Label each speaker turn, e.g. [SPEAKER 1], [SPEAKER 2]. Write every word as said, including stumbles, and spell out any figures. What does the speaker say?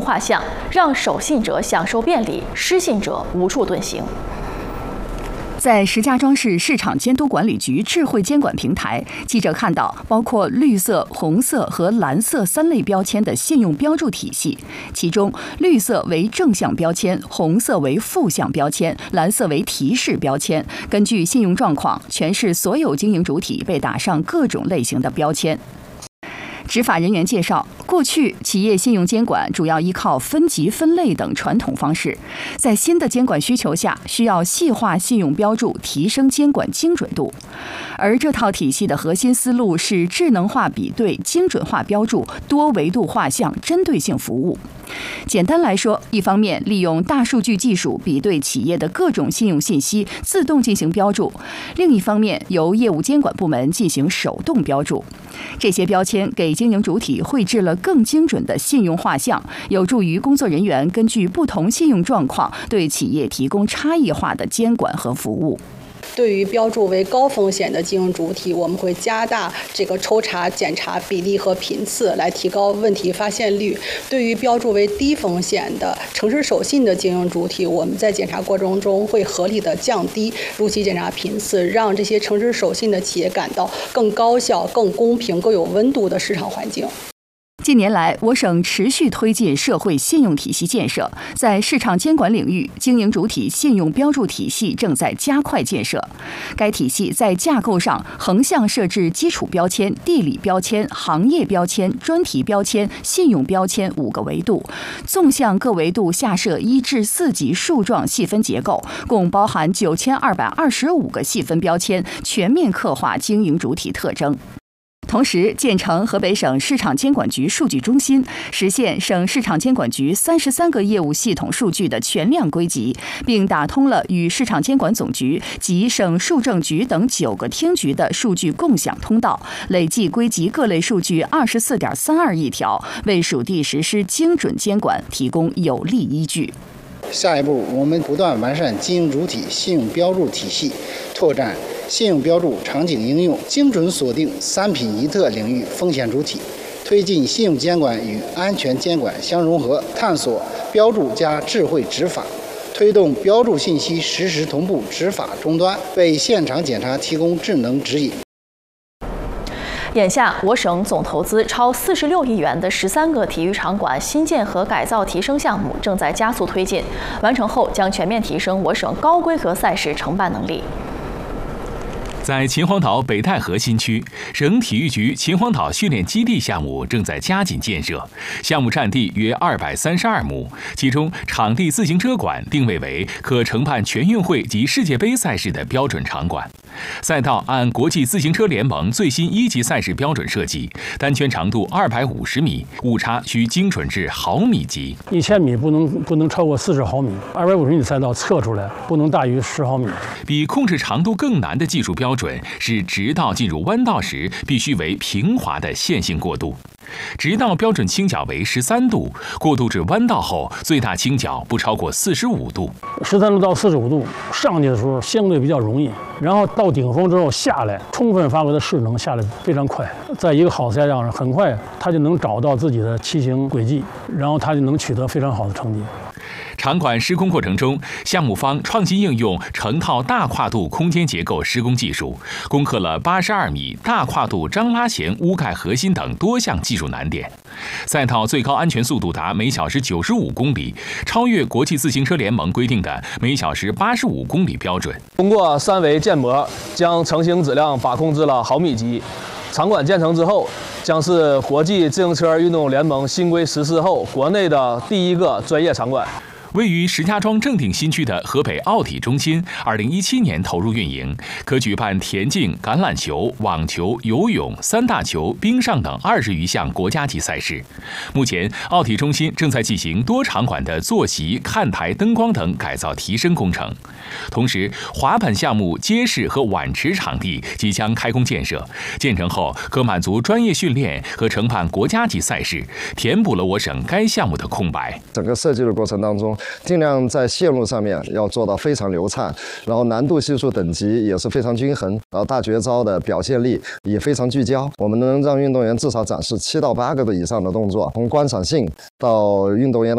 [SPEAKER 1] 画像，让守信者享受便利，失信者无处遁形。
[SPEAKER 2] 在石家庄市市场监督管理局智慧监管平台，记者看到包括绿色、红色和蓝色三类标签的信用标注体系，其中绿色为正向标签，红色为负向标签，蓝色为提示标签。根据信用状况，全市所有经营主体被打上各种类型的标签。 执法人员介绍，过去企业信用监管主要依靠分级分类等传统方式，在新的监管需求下，需要细化信用标注，提升监管精准度。而这套体系的核心思路是智能化比对、精准化标注、多维度画像、针对性服务。简单来说，一方面利用大数据技术比对企业的各种信用信息，自动进行标注；另一方面，由业务监管部门进行手动标注。这些标签给经营主体绘制了更精准的信用画像，有助于工作人员根据不同信用状况，对企业提供差异化的监管和服务。
[SPEAKER 3] 对于标注为高风险的经营主体，我们会加大这个抽查检查比例和频次，来提高问题发现率。对于标注为低风险的诚实守信的经营主体，我们在检查过程中会合理的降低如期检查频次，让这些诚实守信的企业感到更高效、更公平、更有温度的市场环境。
[SPEAKER 2] 近年来，我省持续推进社会信用体系建设，在市场监管领域，经营主体信用标注体系正在加快建设。该体系在架构上横向设置基础标签、地理标签、行业标签、专题标签、信用标签五个维度，纵向各维度下设一至四级树状细分结构，共包含九千二百二十五个细分标签，全面刻画经营主体特征。 同时，建成河北省市场监管局数据中心，实现省市场监管局三十三个业务系统数据的全量归集，并打通了与市场监管总局及省数政局等九个厅局的数据共享通道，累计归集各类数据二十四点三二亿条，为属地实施精准监管提供有力依据。
[SPEAKER 4] 下一步，我们不断完善经营主体信用标注体系，拓展信用标注场景应用，精准锁定三品一特领域风险主体，推进信用监管与安全监管相融合，探索标注加智慧执法，推动标注信息实时同步执法终端，为现场检查提供智能指引。
[SPEAKER 1] 眼下，我省总投资超四十六亿元的十三个体育场馆新建和改造提升项目正在加速推进，完成后将全面提升我省高规格赛事承办能力。
[SPEAKER 5] 在秦皇岛北戴河新区，省体育局秦皇岛训练基地项目正在加紧建设，项目占地约二百三十二亩，其中场地自行车馆定位为可承办全运会及世界杯赛事的标准场馆。赛道按国际自行车联盟最新一级赛事标准设计，单圈长度二百五十米，误差需精准至毫米级。
[SPEAKER 6] 一千米不能不能超过四十毫米，二百五十米赛道测出来不能大于十毫米。
[SPEAKER 5] 比控制长度更难的技术标准是直道进入弯道时必须为平滑的线性过渡。直道标准倾角为十三度，过渡至弯道后最大倾角不超过四十五度。
[SPEAKER 6] 十三度到四十五度上去的时候相对比较容易，然后到顶峰之后下来，充分发挥的势能下来非常快。在一个好赛道上，很快他就能找到自己的骑行轨迹，然后他就能取得非常好的成绩。
[SPEAKER 5] 场馆施工过程中，项目方创新应用成套大跨度空间结构施工技术，攻克了八十二米大跨度张拉弦屋盖核心等多项技术难点。赛道最高安全速度达每小时九十五公里，超越国际自行车联盟规定的每小时八十五公里标准。
[SPEAKER 7] 通过三维建模，将成型质量把控至了毫米级。场馆建成之后，将是国际自行车运动联盟新规实施后国内的第一个专业场馆。
[SPEAKER 5] 位于石家庄正定新区的河北奥体中心，二零一七年投入运营，可举办田径、橄榄球、网球、游泳、三大球、冰上等二十余项国家级赛事。目前，奥体中心正在进行多场馆的坐席、看台、灯光等改造提升工程。同时，滑板项目街市和碗池场地即将开工建设，建成后可满足专业训练和承办国家级赛事，填补了我省该项目的空白。
[SPEAKER 8] 整个设计的过程当中，尽量在线路上面要做到非常流畅，然后难度系数等级也是非常均衡，然后大绝招的表现力也非常聚焦。我们能让运动员至少展示七到八个的以上的动作，从观赏性到运动员的